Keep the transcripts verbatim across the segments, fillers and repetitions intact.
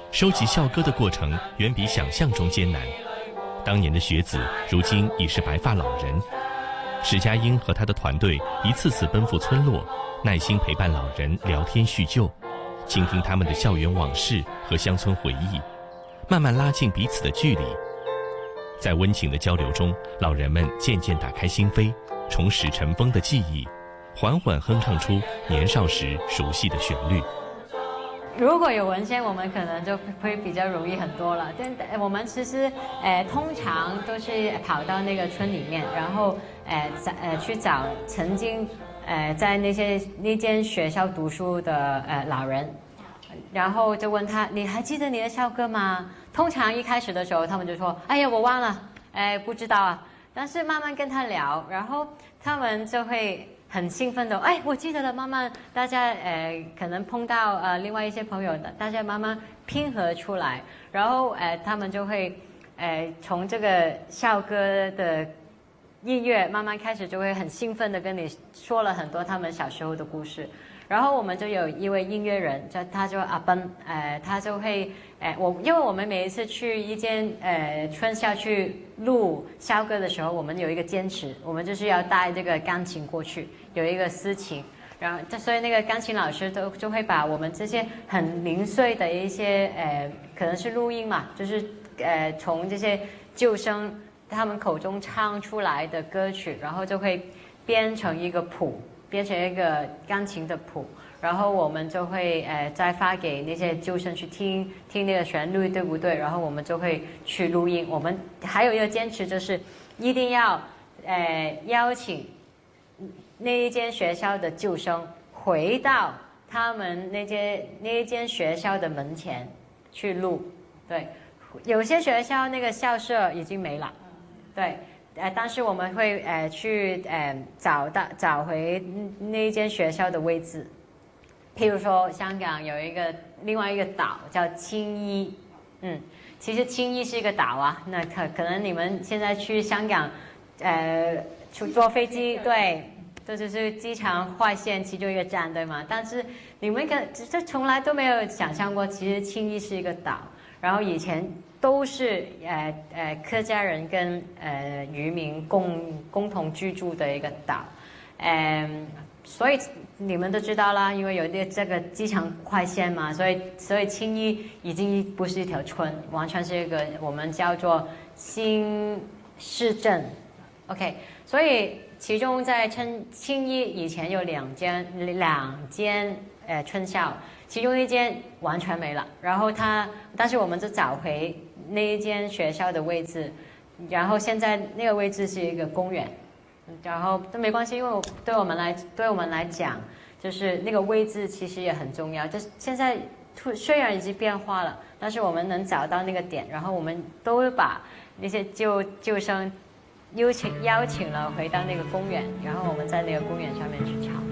收集校歌的过程远比想象中艰难。当年的学子，如今已是白发老人。史家英和他的团队一次次奔赴村落，耐心陪伴老人聊天叙旧，倾听他们的校园往事和乡村回忆，慢慢拉近彼此的距离。在温情的交流中，老人们渐渐打开心扉，重拾尘封的记忆，缓缓哼唱出年少时熟悉的旋律。 如果有文献，我们可能就会比较容易很多了。但我们其实，呃，通常都是跑到那个村里面，然后，呃，呃，去找曾经，呃，在那些那间学校读书的呃老人，然后就问他：“你还记得你的校歌吗？”通常一开始的时候，他们就说：“哎呀，我忘了，哎，不知道啊。”但是慢慢跟他聊，然后他们就会很兴奋的，哎，我记得了，慢慢大家呃可能碰到呃另外一些朋友的，大家慢慢拼合出来，然后呃他们就会呃从这个校歌的音乐慢慢开始，就会很兴奋的跟你说了很多他们小时候的故事。然后我们就有一位音乐人，叫他叫阿奔，呃，他就会，呃，我因为我们每一次去一间呃村校去录校歌的时候，我们有一个坚持，我们就是要带这个钢琴过去，有一个司琴，然后所以那个钢琴老师都就会把我们这些很零碎的一些呃，可能是录音嘛，就是呃从这些旧生他们口中唱出来的歌曲，然后就会编成一个谱。编成一个钢琴的谱，然后我们就会呃再发给那些旧生去听听那个旋律对不对，然后我们就会去录音。我们还有一个坚持就是一定要呃邀请那一间学校的旧生回到他们那间那一间学校的门前去录。对，有些学校那个校舍已经没了，对。呃，但是我们会呃去呃找到找回那一间学校的位置，譬如说香港有一个另外一个岛叫青衣，嗯，其实青衣是一个岛啊，那可可能你们现在去香港，呃，去坐飞机，对，这就是机场快线其中一个站，对吗？但是你们可这从来都没有想象过，其实青衣是一个岛，然后以前。都是呃呃客家人跟呃渔民共共同居住的一个岛，嗯，所以你们都知道啦，因为有这这个机场快线嘛，所以所以青衣已经不是一条村，完全是一个我们叫做新市镇 ，OK， 所以其中在青青衣以前有两间两间呃村校。其中一间完全没了，然后他，但是我们就找回那一间学校的位置，然后现在那个位置是一个公园，然后都没关系，因为对我们来对我们来讲，就是那个位置其实也很重要。就是现在虽然已经变化了，但是我们能找到那个点，然后我们都会把那些旧旧生邀请邀请了回到那个公园，然后我们在那个公园上面去唱。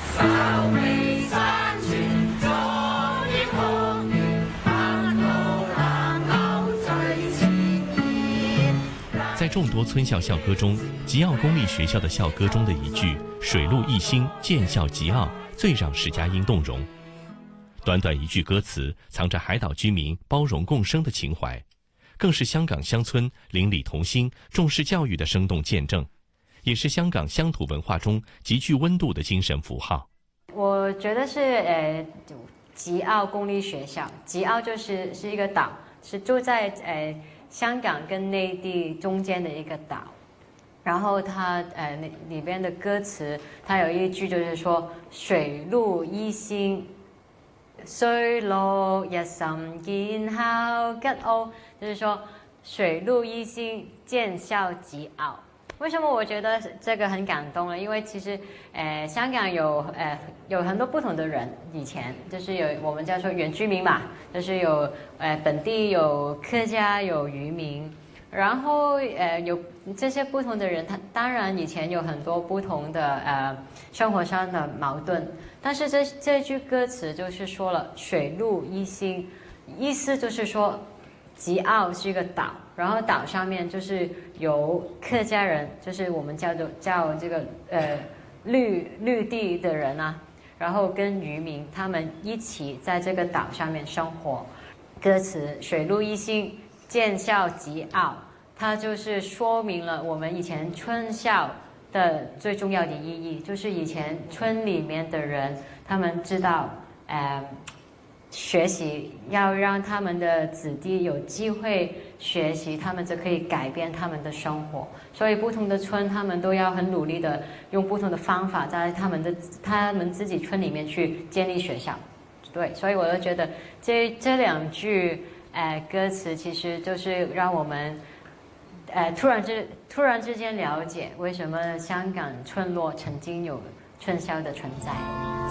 在众多村校校歌中，吉澳公立学校的校歌中的一句“水陆一心，建校吉澳”最让史家英动容。短短一句歌词，藏着海岛居民包容共生的情怀，更是香港乡村邻里同心、重视教育的生动见证，也是香港乡土文化中极具温度的精神符号。 我觉得是呃，吉澳公立学校，吉澳就是是一个岛，是住在呃香港跟内地中间的一个岛。然后它呃那里边的歌词，它有一句就是说水陆一心，水陸一心建校吉澳，就是說水陸一心建校吉澳。為什麼我覺得這個很感動呢？因為其實，呃，香港有呃有很多不同的人，以前就是有我們叫做原居民嘛，就是有呃本地有客家有漁民，然後呃有這些不同的人，他當然以前有很多不同的呃生活上的矛盾。但是这这句歌词就是说了水陆一心，意思就是说吉澳是一个岛，然后岛上面就是由客家人，就是我们叫做叫这个呃绿绿地的人啊，然后跟渔民他们一起在这个岛上面生活。 歌词“水陆一心，见效极傲”，它就是说明了我们以前春校的最重要的意义，就是以前村里面的人，他们知道，呃，学习要让他们的子弟有机会学习，他们就可以改变他们的生活。所以不同的村，他们都要很努力的用不同的方法，在他们的他们自己村里面去建立学校。对，所以我就觉得这这两句呃歌词，其实就是让我们呃突然之突然之间了解为什么香港村落曾经有春宵的存在。